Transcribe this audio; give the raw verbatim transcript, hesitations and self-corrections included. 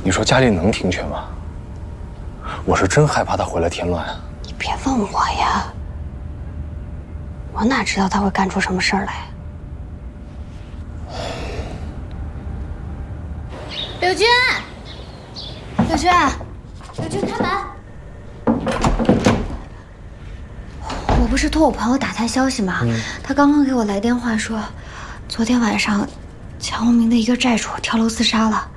你说家里能停权吗？我是真害怕他回来添乱啊！ 你别问我呀，我哪知道他会干出什么事儿来。 柳军，柳军，柳军，开门！我不是托我朋友打探消息吗？嗯、他刚刚给我来电话说，昨天晚上。 乔无名的一个债主跳楼自杀了，